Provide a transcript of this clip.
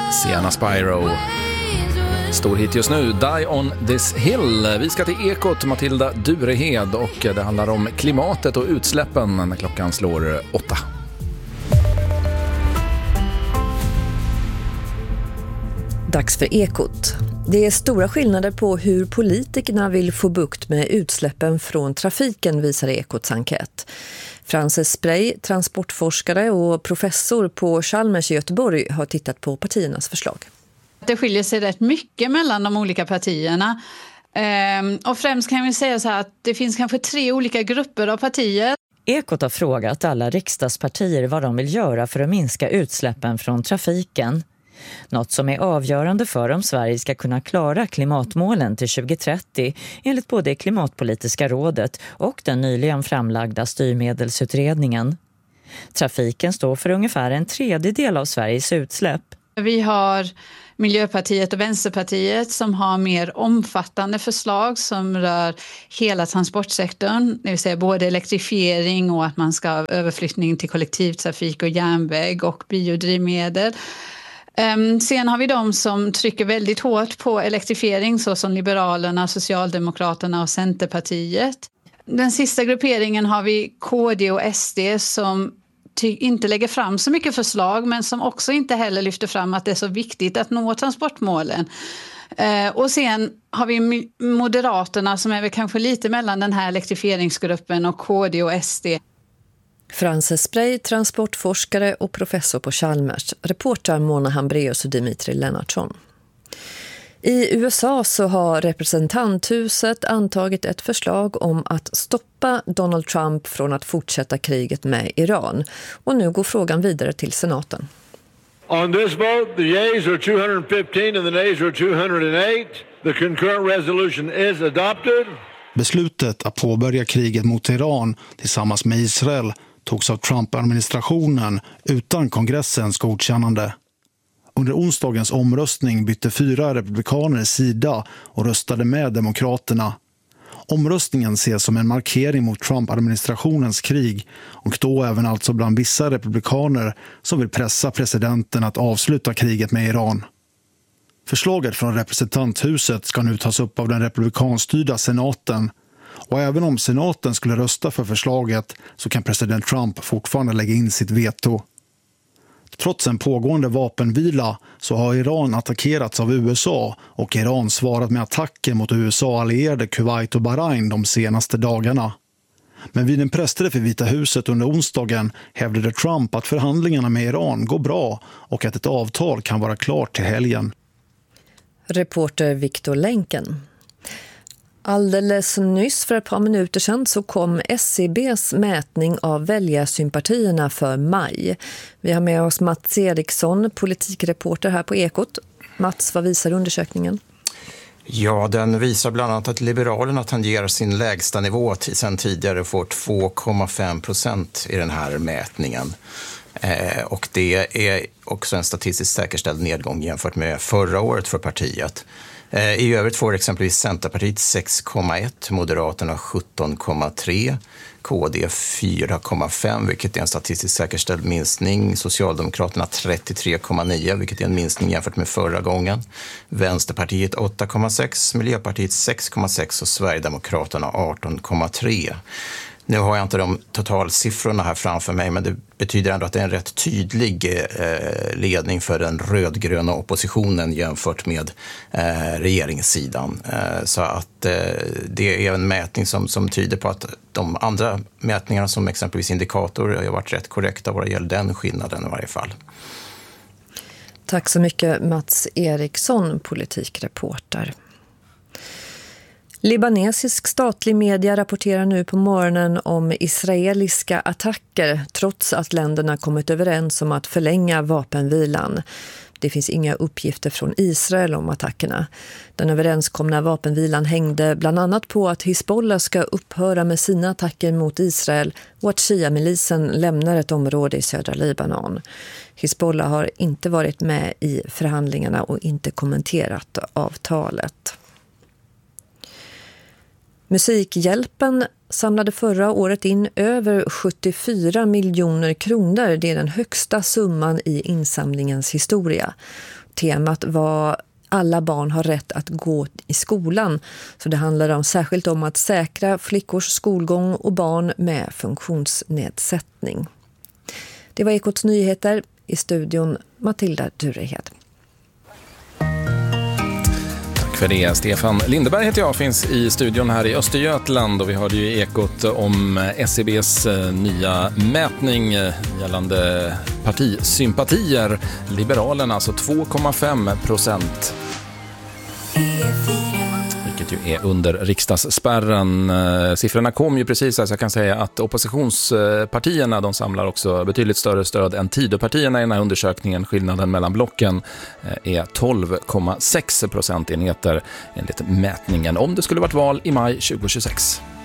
Sienna Spyro. Stor hit just nu, Die on this hill. Vi ska till Ekot, Matilda Durehed, och det handlar om klimatet och utsläppen när klockan slår 8. Dags för Ekot. Det är stora skillnader på hur politikerna vill få bukt med utsläppen från trafiken, visar Ekots enkät. Frances Spray, transportforskare och professor på Chalmers i Göteborg, har tittat på partiernas förslag. Det skiljer sig rätt mycket mellan de olika partierna. Och främst kan vi säga så här att det finns kanske 3 olika grupper av partier. Ekot har frågat alla riksdagspartier vad de vill göra för att minska utsläppen från trafiken. Något som är avgörande för om Sverige ska kunna klara klimatmålen till 2030 enligt både Klimatpolitiska rådet och den nyligen framlagda styrmedelsutredningen. Trafiken står för ungefär 1/3 av Sveriges utsläpp. Vi har Miljöpartiet och Vänsterpartiet som har mer omfattande förslag som rör hela transportsektorn. Det vill säga både elektrifiering och att man ska ha överflyttning till kollektivtrafik och järnväg och biodrivmedel. Sen har vi de som trycker väldigt hårt på elektrifiering, så som Liberalerna, Socialdemokraterna och Centerpartiet. Den sista grupperingen har vi KD och SD som inte lägger fram så mycket förslag, men som också inte heller lyfter fram att det är så viktigt att nå transportmålen. Och sen har vi Moderaterna som är väl kanske lite mellan den här elektrifieringsgruppen och KD och SD. Frances Spray, transportforskare och professor på Chalmers. Reporter Mona Hambreus och Dimitri Lennartsson. I USA så har representanthuset antagit ett förslag om att stoppa Donald Trump från att fortsätta kriget med Iran. Och nu går frågan vidare till senaten. On this vote, the yeas are 215 and the nays are 208. The concurrent resolution is adopted. Beslutet att påbörja kriget mot Iran tillsammans med Israel togs av Trump-administrationen utan kongressens godkännande. Under onsdagens omröstning bytte 4 republikaner sida och röstade med demokraterna. Omröstningen ses som en markering mot Trump-administrationens krig och då även alltså bland vissa republikaner som vill pressa presidenten att avsluta kriget med Iran. Förslaget från representanthuset ska nu tas upp av den republikanstyrda senaten. Och även om senaten skulle rösta för förslaget så kan president Trump fortfarande lägga in sitt veto. Trots en pågående vapenvila så har Iran attackerats av USA och Iran svarat med attacker mot USA-allierade Kuwait och Bahrain de senaste dagarna. Men vid en pressträff i Vita huset under onsdagen hävdade Trump att förhandlingarna med Iran går bra och att ett avtal kan vara klart till helgen. Reporter Viktor Länken. Alldeles nyss, för ett par minuter sedan, så kom SCBs mätning av väljarsympatierna för maj. Vi har med oss Mats Eriksson, politikreporter här på Ekot. Mats, vad visar undersökningen? Ja, den visar bland annat att Liberalerna tangerar sin lägsta nivå sedan tidigare, får 2,5% i den här mätningen. Och det är också en statistiskt säkerställd nedgång jämfört med förra året för partiet. I övrigt får exempelvis Centerpartiet 6,1, Moderaterna 17,3, KD 4,5, vilket är en statistiskt säkerställd minskning. Socialdemokraterna 33,9, vilket är en minskning jämfört med förra gången. Vänsterpartiet 8,6, Miljöpartiet 6,6 och Sverigedemokraterna 18,3. Nu har jag inte de totalsiffrorna här framför mig, men det betyder ändå att det är en rätt tydlig ledning för den rödgröna oppositionen jämfört med regeringssidan. Så att det är en mätning som tyder på att de andra mätningarna som exempelvis indikator har varit rätt korrekta vad det gäller den skillnaden i varje fall. Tack så mycket Mats Eriksson, politikreporter. Libanesisk statlig media rapporterar nu på morgonen om israeliska attacker trots att länderna kommit överens om att förlänga vapenvilan. Det finns inga uppgifter från Israel om attackerna. Den överenskomna vapenvilan hängde bland annat på att Hizbollah ska upphöra med sina attacker mot Israel och att Shia-milisen lämnar ett område i södra Libanon. Hizbollah har inte varit med i förhandlingarna och inte kommenterat avtalet. Musikhjälpen samlade förra året in över 74 miljoner kronor. Det är den högsta summan i insamlingens historia. temat var alla barn har rätt att gå i skolan. Så det handlar särskilt om att säkra flickors skolgång och barn med funktionsnedsättning. Det var Ekots nyheter, i studion Matilda Durehed. För det. Stefan Lindeberg heter jag, finns i studion här i Östergötland och vi hörde ju i Ekot om SCBs nya mätning gällande partisympatier. Liberalerna alltså 2,5%. Vilket ju är under riksdagsspärren. Siffrorna kom ju precis så jag kan säga att oppositionspartierna de samlar också betydligt större stöd än Tidöpartierna i den här undersökningen. Skillnaden mellan blocken är 12,6 procentenheter enligt mätningen om det skulle varit val i maj 2026.